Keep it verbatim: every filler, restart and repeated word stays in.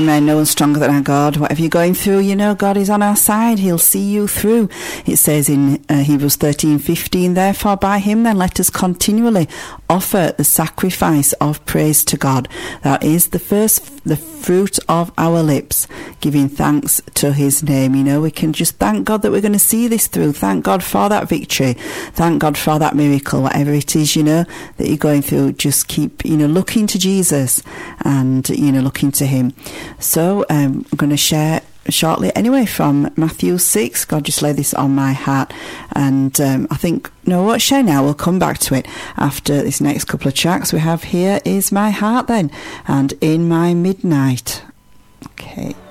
Amen. No one's stronger than our God. Whatever you're going through, you know, God is on our side. He'll see you through. It says in uh, Hebrews thirteen fifteen, therefore by him then let us continually offer the sacrifice of praise to God. That is the first, the fruit of our lips, giving thanks to his name. You know, we can just thank God that we're going to see this through. Thank God for that victory. Thank God for that miracle. Whatever it is, you know, that you're going through, just keep, you know, looking to Jesus and, you know, looking to him. So um, I'm going to share shortly anyway from Matthew six. God just laid this on my heart, and um, I think, no, what share now, we'll come back to it after this next couple of tracks we have. Here is My Heart then, and In My Midnight. Okay.